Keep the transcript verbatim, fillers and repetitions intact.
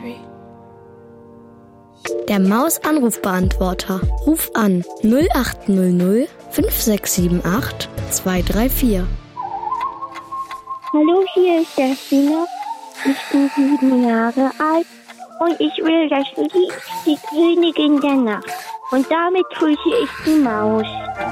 Street. Der Maus-Anrufbeantworter. Ruf an null acht null null fünf sechs sieben acht zwei drei vier. Hallo, hier ist Jasmina. Ich bin sieben Jahre alt und ich will das Lied Die Königin der Nacht. Und damit grüße ich die Maus.